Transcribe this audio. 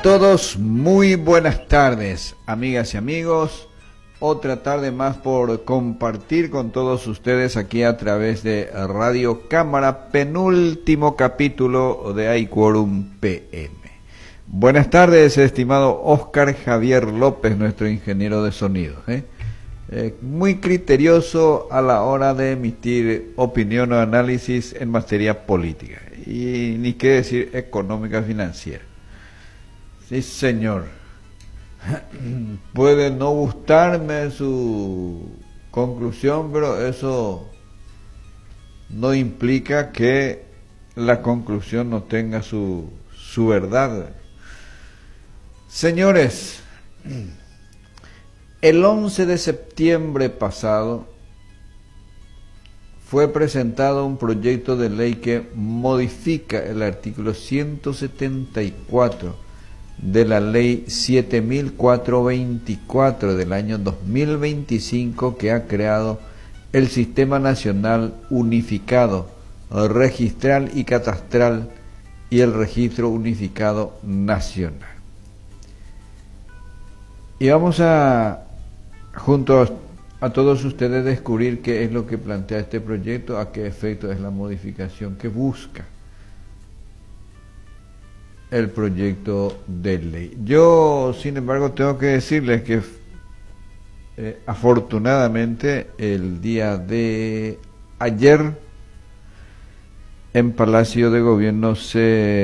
todos, muy buenas tardes, amigas y amigos. Otra tarde más por compartir con todos ustedes aquí a través de Radio Cámara, penúltimo capítulo de iQuorum PM. Buenas tardes, estimado Oscar Javier López, nuestro ingeniero de sonido. Muy criterioso a la hora de emitir opinión o análisis en materia política y ni qué decir económica financiera. Sí, señor. Puede no gustarme su conclusión, pero eso no implica que la conclusión no tenga su verdad. Señores, el 11 de septiembre pasado fue presentado un proyecto de ley que modifica el artículo 174 de la ley 7424 del año 2025, que ha creado el Sistema Nacional Unificado Registral y Catastral y el Registro Unificado Nacional. Y vamos a, junto a todos ustedes, descubrir qué es lo que plantea este proyecto, a qué efecto es la modificación que busca el proyecto de ley. Yo, sin embargo, tengo que decirles que afortunadamente el día de ayer en Palacio de Gobierno se